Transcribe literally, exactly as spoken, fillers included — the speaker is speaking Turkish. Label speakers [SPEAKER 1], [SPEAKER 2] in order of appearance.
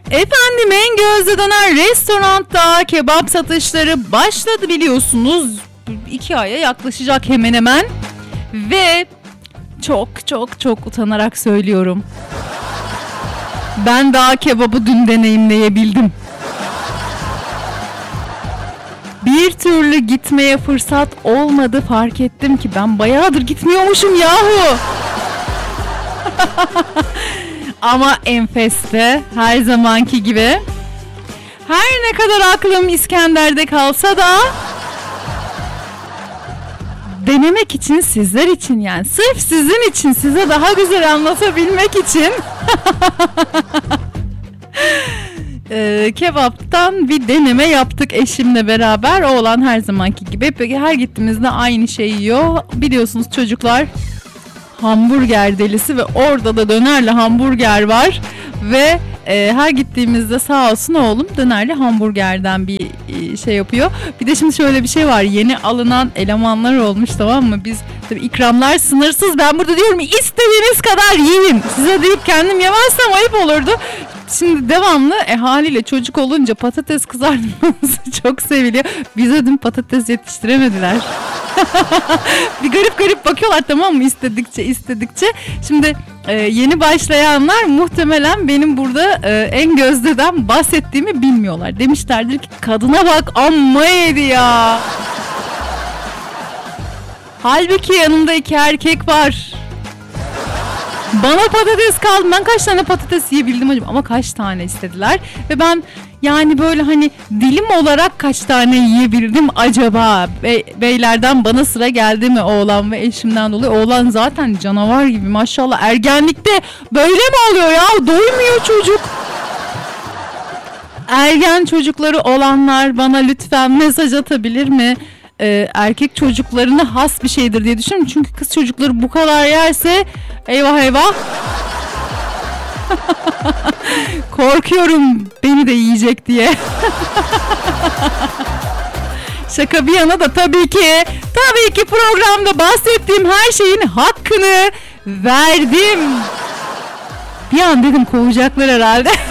[SPEAKER 1] Efendim, en gözde döner restoranda kebap satışları başladı biliyorsunuz. İki aya yaklaşacak hemen hemen. Ve çok çok çok utanarak söylüyorum. Ben daha kebabı dün deneyimleyebildim. Bir türlü gitmeye fırsat olmadı, fark ettim ki ben bayağıdır gitmiyormuşum yahu. Ama enfeste her zamanki gibi. Her ne kadar aklım İskender'de kalsa da denemek için, sizler için, yani sırf sizin için, size daha güzel anlatabilmek için Ee, kebaptan bir deneme yaptık eşimle beraber. Oğlan her zamanki gibi peki her gittiğimizde aynı şeyi yiyor. Biliyorsunuz çocuklar hamburger delisi ve orada da dönerli hamburger var ve e, her gittiğimizde sağ olsun oğlum dönerli hamburgerden bir e, şey yapıyor. Bir de şimdi şöyle bir şey var, yeni alınan elemanlar olmuş, tamam mı? Biz tabii ikramlar sınırsız, ben burada diyorum istediğiniz kadar yiyin, size deyip kendim yemezsem ayıp olurdu. Şimdi devamlı e, haliyle çocuk olunca patates kızartması çok seviliyor. Bize dün patates yetiştiremediler. Bir garip garip bakıyorlar, tamam mı, istedikçe istedikçe. Şimdi e, yeni başlayanlar muhtemelen benim burada e, en gözdeden bahsettiğimi bilmiyorlar. Demişlerdir ki kadına bak amma yedi ya. Halbuki yanımda iki erkek var. Bana patates kaldı. Ben kaç tane patates yiyebildim acaba? Ama kaç tane istediler? Ve ben yani böyle hani dilim olarak kaç tane yiyebildim acaba? Be- beylerden bana sıra geldi mi oğlan ve eşimden dolayı? Oğlan zaten canavar gibi maşallah. Ergenlikte böyle mi oluyor ya? Doymuyor çocuk. Ergen çocukları olanlar bana lütfen mesaj atabilir mi? Ee, erkek çocuklarına has bir şeydir diye düşünüyorum. Çünkü kız çocukları bu kadar yerse eyvah eyvah. Korkuyorum beni de yiyecek diye. Şaka bir yana da tabii ki tabii ki programda bahsettiğim her şeyin hakkını verdim. Bir an dedim kovacaklar herhalde.